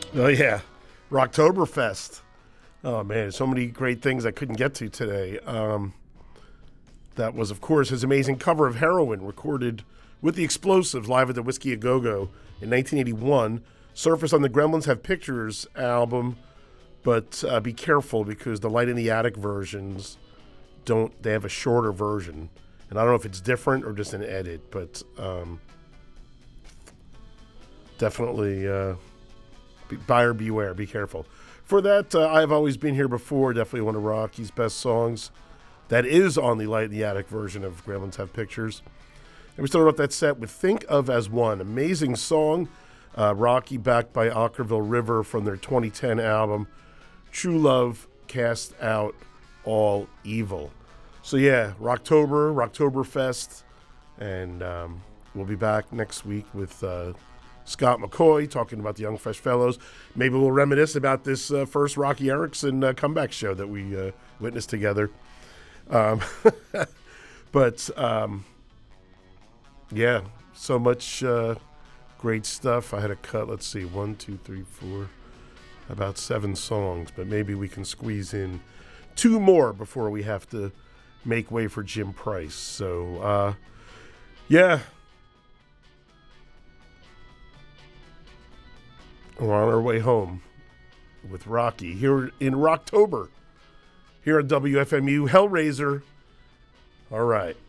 Oh yeah, Rocktoberfest. Oh man, so many great things I couldn't get to today. That was, of course, his amazing cover of Heroin, recorded with the Explosives live at the Whiskey A Go Go in 1981. Surfaced on the Gremlins Have Pictures album, but be careful because the Light in the Attic versions don't. They have a shorter version, and I don't know if it's different or just an edit, but definitely buyer beware. Be careful. For that, I've always been here before. Definitely one of Rocky's best songs. That is on the Light in the Attic version of Gremlins Have Pictures. And we started off that set with Think of As One. Amazing song. Rocky backed by Ockerville River from their 2010 album, True Love Cast Out All Evil. So yeah, Rocktoberfest. And we'll be back next week with Scott McCoy talking about the Young Fresh Fellows. Maybe we'll reminisce about this first Rocky Erickson comeback show that we witnessed together. But yeah, so much great stuff. I had to cut, let's see, 1, 2, 3, 4, about 7 songs, but maybe we can squeeze in 2 more before we have to make way for Jim Price. So, yeah. We're on our way home with Rocky here in Rocktober. Here at WFMU, Hellraiser. All right.